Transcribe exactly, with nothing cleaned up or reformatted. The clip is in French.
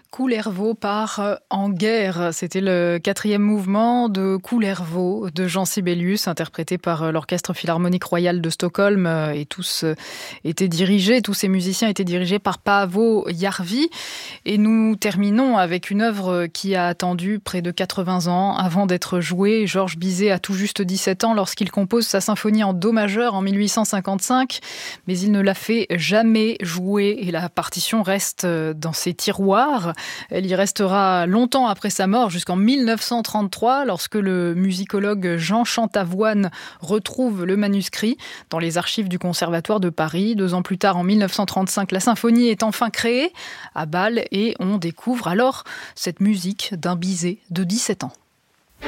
Kullervo part en guerre. C'était le quatrième mouvement de Kullervo de Jean Sibelius, interprété par l'Orchestre Philharmonique Royal de Stockholm. Et tous étaient dirigés, tous ces musiciens étaient dirigés par Paavo Järvi. Et nous terminons avec une œuvre qui a attendu près de quatre-vingts ans avant d'être jouée. Georges Bizet a tout juste dix-sept ans lorsqu'il compose sa symphonie en do majeur en mille huit cent cinquante-cinq. Mais il ne l'a fait jamais jouer et la partition reste dans ses tiroirs. Elle y restera longtemps après sa mort, jusqu'en mille neuf cent trente-trois, lorsque le musicologue Jean Chantavoine retrouve le manuscrit dans les archives du Conservatoire de Paris. Deux ans plus tard, en mille neuf cent trente-cinq, la symphonie est enfin créée à Bâle et on découvre alors cette musique d'un Bizet de dix-sept ans.